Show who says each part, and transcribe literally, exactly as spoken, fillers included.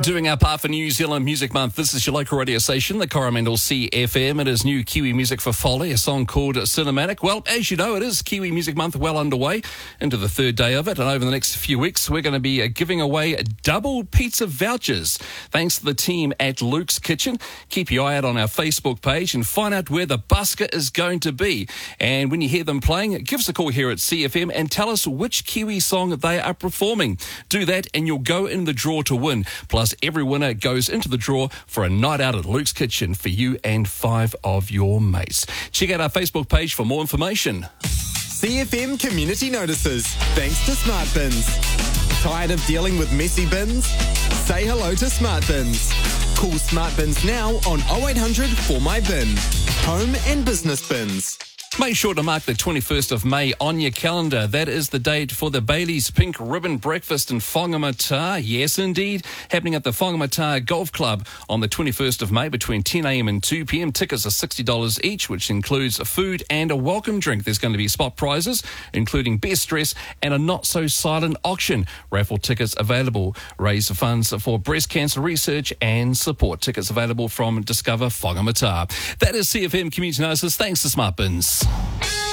Speaker 1: Doing our part for New Zealand Music Month, this is your local radio station, the Coromandel C F M. It is new Kiwi music for Foley, a song called Cinematic. Well, as you know, it is Kiwi Music Month well underway, into the third day of it. And over the next few weeks, we're going to be giving away double pizza vouchers, thanks to the team at Luke's Kitchen. Keep your eye out on our Facebook page and find out where the busker is going to be. And when you hear them playing, give us a call here at C F M and tell us which Kiwi song they are performing. Do that and you'll go in the draw to win. Plus, every winner goes into the draw for a night out at Luke's Kitchen for you and five of your mates. Check out our Facebook page for more information.
Speaker 2: C F M Community Notices, thanks to Smart Bins. Tired of dealing with messy bins? Say hello to Smart Bins. Call Smart Bins now on oh eight hundred four my bin. Home and business bins.
Speaker 1: Make sure to mark the twenty-first of May on your calendar. That is the date for the Bailey's Pink Ribbon Breakfast in Whangamata. Yes, indeed. Happening at the Whangamata Golf Club on the twenty-first of May between ten a.m. and two p.m. Tickets are sixty dollars each, which includes food and a welcome drink. There's going to be spot prizes, including best dress and a not-so-silent auction. Raffle tickets available. Raise funds for breast cancer research and support. Tickets available from Discover Whangamata. That is C F M Community Notices. Thanks to Smart Bins.